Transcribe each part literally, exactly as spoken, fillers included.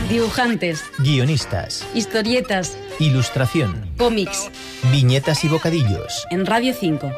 Dibujantes, guionistas, historietas, ilustración, cómics, viñetas y bocadillos. En Radio cinco.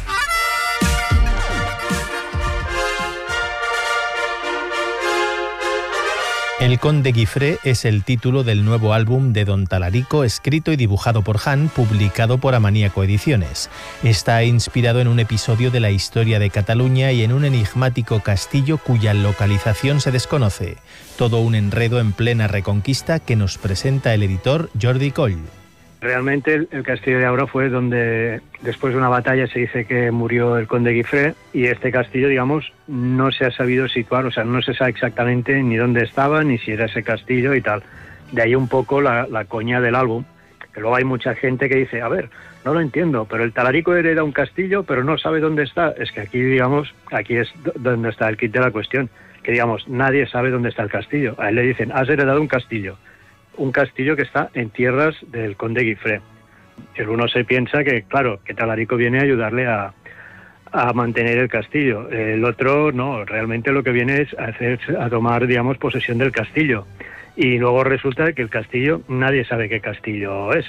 El Conde Guifré es el título del nuevo álbum de Don Talarico, escrito y dibujado por Han, publicado por Amaníaco Ediciones. Está inspirado en un episodio de la historia de Cataluña y en un enigmático castillo cuya localización se desconoce. Todo un enredo en plena reconquista que nos presenta el editor Jordi Coll. Realmente el, el Castillo de Aura fue donde, después de una batalla, se dice que murió el Conde Guifré, y este castillo, digamos, no se ha sabido situar, o sea, no se sabe exactamente ni dónde estaba, ni si era ese castillo y tal. De ahí un poco la, la coña del álbum, que luego hay mucha gente que dice, a ver, no lo entiendo, pero el Talarico hereda un castillo, pero no sabe dónde está. Es que aquí, digamos, aquí es donde está el kit de la cuestión, que, digamos, nadie sabe dónde está el castillo. A él le dicen, has heredado un castillo. Un castillo que está en tierras del Conde Guifré. El uno se piensa que, claro, que Talarico viene a ayudarle a, a mantener el castillo. El otro, no, realmente lo que viene es a, hacer, a tomar, digamos, posesión del castillo. Y luego resulta que el castillo, nadie sabe qué castillo es.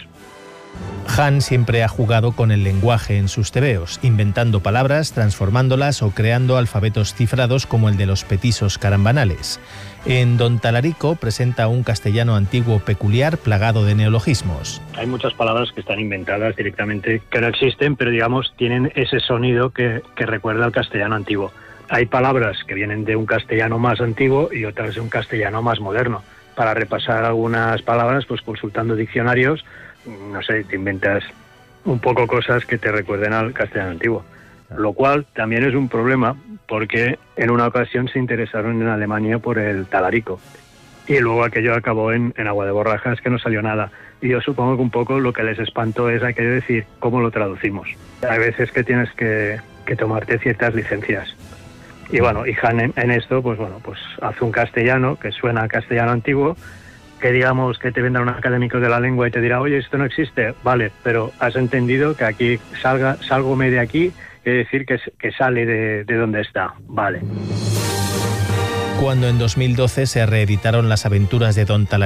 Han siempre ha jugado con el lenguaje en sus tebeos, inventando palabras, transformándolas o creando alfabetos cifrados como el de los petisos carambanales. En Don Talarico presenta un castellano antiguo peculiar plagado de neologismos. Hay muchas palabras que están inventadas directamente, que no existen, pero digamos tienen ese sonido que, que recuerda al castellano antiguo. Hay palabras que vienen de un castellano más antiguo y otras de un castellano más moderno. Para repasar algunas palabras, pues consultando diccionarios, no sé, te inventas un poco cosas que te recuerden al castellano antiguo. Lo cual también es un problema, porque en una ocasión se interesaron en Alemania por el Talarico. Y luego aquello acabó en, en agua de borrajas, que no salió nada. Y yo supongo que un poco lo que les espantó es aquello de decir, ¿cómo lo traducimos? Hay veces que tienes que, que tomarte ciertas licencias. Y bueno, y Han en, en esto, pues bueno, pues hace un castellano que suena a castellano antiguo, que digamos que te vendrá un académico de la lengua y te dirá, oye, esto no existe, vale, pero has entendido que aquí salga, sálgome de aquí, quiere decir que, que sale de, de donde está, vale. Cuando en dos mil doce se reeditaron las aventuras de Don Talarico,